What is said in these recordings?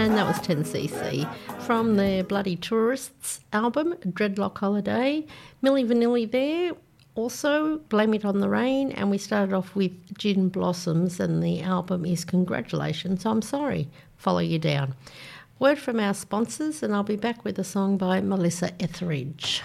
And that was 10cc from their Bloody Tourists album, Dreadlock Holiday. Milli Vanilli there, also Blame It on the Rain, and we started off with Gin Blossoms, and the album is Congratulations, I'm Sorry, Follow You Down. Word from our sponsors, and I'll be back with a song by Melissa Etheridge.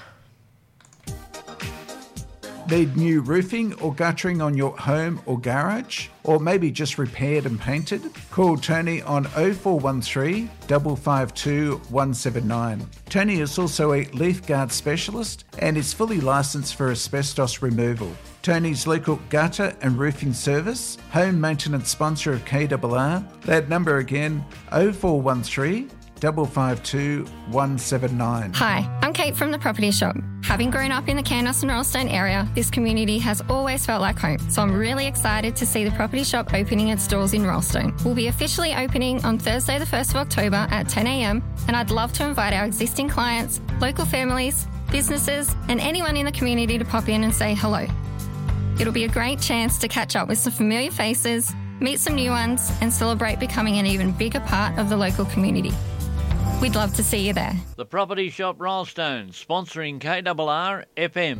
Need new roofing or guttering on your home or garage? Or maybe just repaired and painted? Call Tony on 0413 552 179. Tony is also a leaf guard specialist and is fully licensed for asbestos removal. Tony's local gutter and roofing service, home maintenance sponsor of KRR. That number again, 0413 552 179. Hi, I'm Kate from The Property Shop. Having grown up in the Candos and Rollestone area, this community has always felt like home, so I'm really excited to see The Property Shop opening its doors in Rollestone. We'll be officially opening on Thursday the 1st of October at 10 a.m, and I'd love to invite our existing clients, local families, businesses, and anyone in the community to pop in and say hello. It'll be a great chance to catch up with some familiar faces, meet some new ones, and celebrate becoming an even bigger part of the local community. We'd love to see you there. The Property Shop Rollestone, sponsoring KRR FM.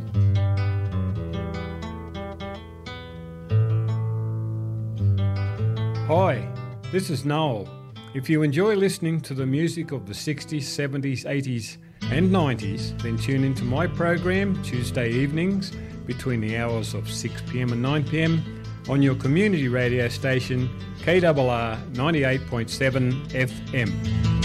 Hi, this is Noel. If you enjoy listening to the music of the 60s, 70s, 80s and 90s, then tune into my program Tuesday evenings between the hours of 6pm and 9pm on your community radio station KRR 98.7 FM.